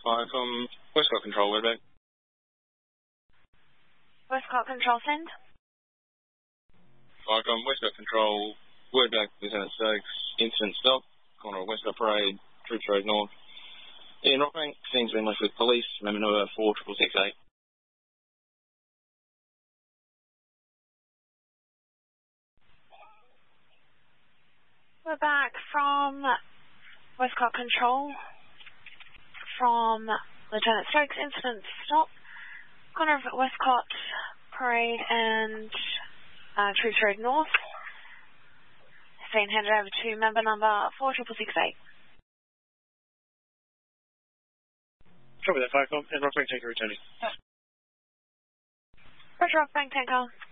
From Westcott Control, we're back. Westcott Control, send. From Westcott Control, word back to Lieutenant Stokes, incident stop, corner of Westcott Parade, Troops Road North. In Rockbank, scene's been left with police, member number 46668. We're back from Westcott Control, from Lieutenant Stokes, incident stop, corner of Westcott Parade and Troops Road North. Scene handed over to member number 46668. Copy that, Firecom, and Rockbank Tanker returning. Roger, Rockbank Tanker.